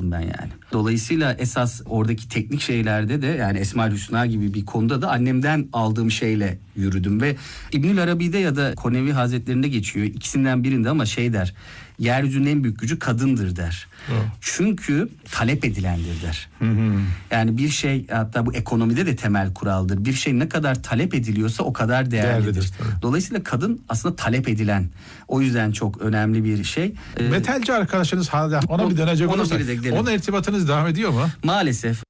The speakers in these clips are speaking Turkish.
aldım ben yani. Dolayısıyla esas oradaki teknik şeylerde de yani Esma-ül Hüsna gibi bir konuda da annemden aldığım şeyle yürüdüm ve İbnül Arabi'de ya da Konevi Hazretleri'nde geçiyor. İkisinden birinde ama şey der. Yeryüzünün en büyük gücü kadındır der. Çünkü talep edilendir der. Yani bir şey, hatta bu ekonomide de temel kuraldır. Bir şey ne kadar talep ediliyorsa o kadar değerlidir. Dolayısıyla kadın aslında talep edilen. O yüzden çok önemli bir şey. Metalci arkadaşınız hala ona bir dönecek olursak. Onunla irtibatınız devam ediyor mu? Maalesef.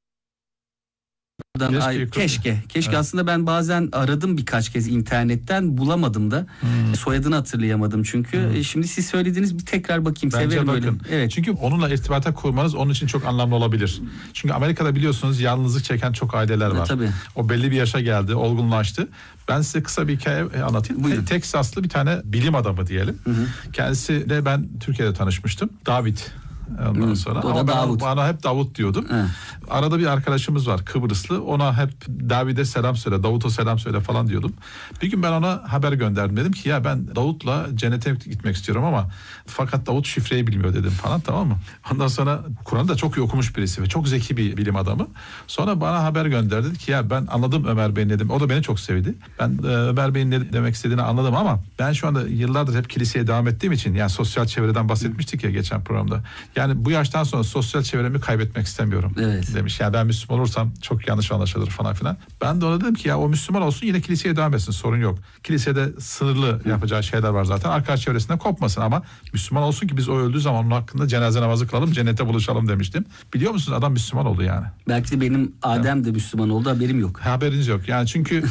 Keşke. Aslında ben bazen aradım birkaç kez internetten, bulamadım da. Soyadını hatırlayamadım çünkü. Şimdi siz söylediğiniz bir tekrar bakayım. Bence severim bakın. böyle. Evet. Çünkü onunla irtibata kurmanız onun için çok anlamlı olabilir. Çünkü Amerika'da biliyorsunuz yalnızlık çeken çok aileler var. Tabii. O belli bir yaşa geldi, olgunlaştı. Ben size kısa bir hikaye anlatayım. Buyurun. Teksaslı bir tane bilim adamı diyelim. Kendisiyle ben Türkiye'de tanışmıştım. David. Ondan sonra o da Davut. Bana hep Davut diyordum. Arada bir arkadaşımız var Kıbrıslı. Ona hep David'e selam söyle, Davut'a selam söyle falan diyordum. Bir gün ben ona haber gönderdim. Dedim ki ya ben Davut'la cennete gitmek istiyorum ama fakat Davut şifreyi bilmiyor dedim falan, tamam mı? Ondan sonra Kur'an'ı da çok iyi okumuş birisi ve çok zeki bir bilim adamı. Sonra bana haber gönderdi. Dedi ki ya ben anladım Ömer Bey'in dedim. O da beni çok sevdi. Ben Ömer Bey'in ne demek istediğini anladım ama ben şu anda yıllardır hep kiliseye devam ettiğim için, yani sosyal çevreden bahsetmiştik ya geçen programda. Yani bu yaştan sonra sosyal çevremi kaybetmek istemiyorum demiş. Yani ben Müslüman olursam çok yanlış anlaşılır falan filan. Ben de ona dedim ki ya o Müslüman olsun, yine kiliseye devam etsin, sorun yok. Kilisede sınırlı yapacağı şeyler var zaten. Arkadaş çevresinden kopmasın ama Müslüman olsun ki biz o öldüğü zaman onun hakkında cenaze namazı kılalım, cennete buluşalım demiştim. Biliyor musunuz adam Müslüman oldu yani. Belki de benim Adem de Müslüman oldu, haberim yok. Haberiniz yok. Yani çünkü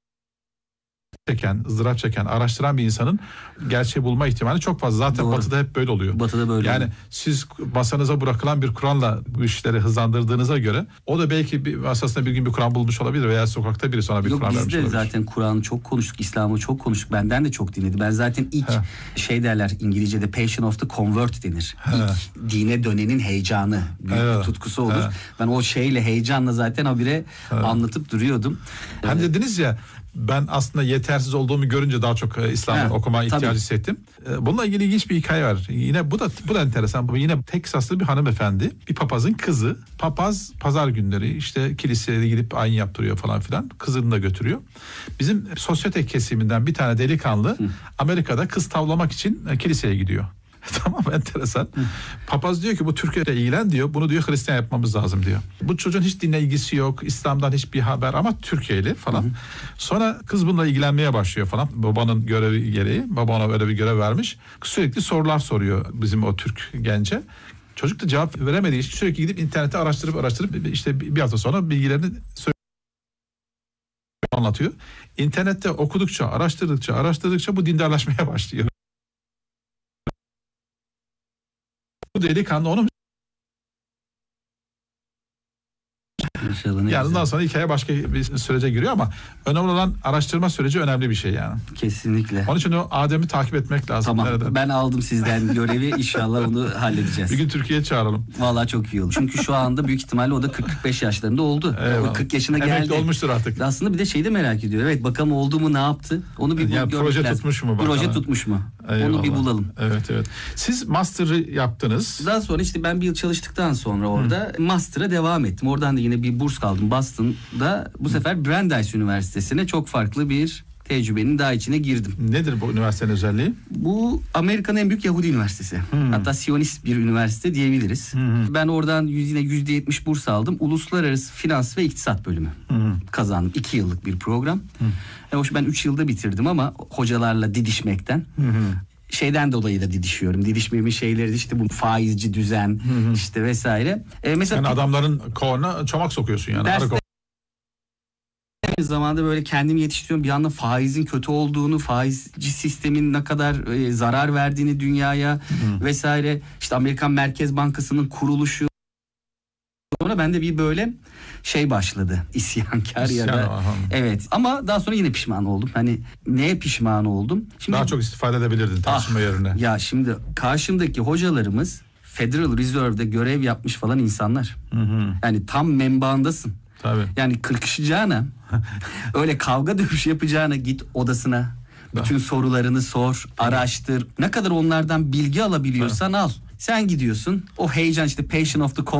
ızdırap çeken, araştıran bir insanın gerçeği bulma ihtimali çok fazla. Zaten Doğru. Batı'da hep böyle oluyor. Batı'da böyle yani oluyor. Siz masanıza bırakılan bir Kur'an'la bu işleri hızlandırdığınıza göre o da belki bir masasında bir gün bir Kur'an bulmuş olabilir veya sokakta biri sonra bir Kur'an vermiş olabilir. Biz de zaten Kur'an'ı çok konuştuk, İslam'ı çok konuştuk. Benden de çok dinledi. Ben zaten ilk şey derler İngilizce'de passion of the convert denir. İlk dine dönenin heyecanı, büyük bir tutkusu olur. Ben o şeyle, heyecanla zaten habire anlatıp duruyordum. Hem dediniz ya, ben aslında yetersiz olduğumu görünce daha çok İslam'ı okumaya ihtiyacı hissettim. Bununla ilgili ilginç bir hikaye var. Yine bu da enteresan. Bu yine Teksaslı bir hanımefendi, bir papazın kızı. Papaz pazar günleri işte kiliseye gidip ayin yaptırıyor falan filan. Kızını da götürüyor. Bizim sosyete kesiminden bir tane delikanlı Amerika'da kız tavlamak için kiliseye gidiyor. Tamam, enteresan. Papaz diyor ki bu Türkiye'de ilgilen diyor. Bunu diyor Hristiyan yapmamız lazım diyor. Bu çocuğun hiç dinle ilgisi yok. İslam'dan hiçbir haber ama Türkiye'li falan. Sonra kız bununla ilgilenmeye başlıyor falan. Babanın görevi gereği. Baba ona öyle bir görev vermiş. Sürekli sorular soruyor bizim o Türk gence. Çocuk da cevap veremediği için sürekli gidip internette araştırıp işte bir hafta sonra bilgilerini anlatıyor. İnternette okudukça, araştırdıkça bu dindarlaşmaya başlıyor. Bu delikanlı onu yani ondan sonra hikaye başka bir sürece giriyor ama önemli olan araştırma süreci, önemli bir şey yani. Kesinlikle. Onun için o Adem'i takip etmek lazım. Tamam. Nereden? Ben aldım sizden görevi. İnşallah onu halledeceğiz. Bir gün Türkiye'ye çağıralım. Vallahi çok iyi olur. Çünkü şu anda büyük ihtimalle o da 40-45 yaşlarında oldu. O 40 yaşına geldi. Emekli olmuştur artık. Aslında bir de şeyi de merak ediyor. Evet, bakalım oldu mu, ne yaptı? Onu bir yani proje lazım. Tutmuş mu? Proje tutmuş mu? Eyvallah. Onu bir bulalım. Evet. Siz master'ı yaptınız. Daha sonra işte ben bir yıl çalıştıktan sonra orada master'a devam ettim. Oradan da yine bir burs kaldım Boston'da. Bu sefer Brandeis Üniversitesi'ne çok farklı bir tecrübenin daha içine girdim. Nedir bu üniversitenin özelliği? Bu Amerika'nın en büyük Yahudi üniversitesi. Hatta Siyonist bir üniversite diyebiliriz. Ben oradan yine %70 burs aldım. Uluslararası Finans ve İktisat bölümü kazandım. 2 yıllık bir program. Hoş ben 3 yılda bitirdim ama hocalarla didişmekten. Şeyden dolayı da didişiyorum. Didişmemin şeyleri işte bu faizci düzen işte vesaire. Mesela yani adamların kovana çomak sokuyorsun yani. Aynı zamanda böyle kendimi yetiştiriyorum. Bir anda faizin kötü olduğunu, faizci sistemin ne kadar zarar verdiğini dünyaya vesaire. İşte Amerikan Merkez Bankası'nın kuruluşu. Sonra bende bir böyle şey başladı. İsyankar ya da. Evet, ama daha sonra yine pişman oldum. Hani neye pişman oldum? Şimdi, daha çok istifade edebilirdin tartışma yerine. Ya şimdi karşımdaki hocalarımız Federal Reserve'de görev yapmış falan insanlar. Yani tam menbaındasın. Tabii. Yani kırkışacağına öyle kavga dövüş yapacağına git odasına. Bütün sorularını sor, araştır. Ne kadar onlardan bilgi alabiliyorsan al. Sen gidiyorsun. O heyecan işte passion of the